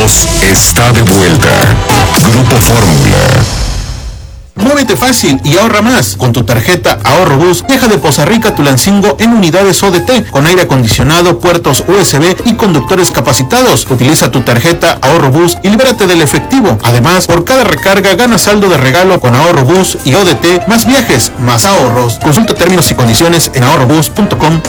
Bus está de vuelta. Grupo Fórmula. Muévete fácil y ahorra más. Con tu tarjeta Ahorro Bus, viaja de Poza Rica a Tulancingo en unidades ODT, con aire acondicionado, puertos USB y conductores capacitados. Utiliza tu tarjeta Ahorro Bus y libérate del efectivo. Además, por cada recarga gana saldo de regalo con Ahorro Bus y ODT, más viajes, más ahorros. Consulta términos y condiciones en ahorrobus.com.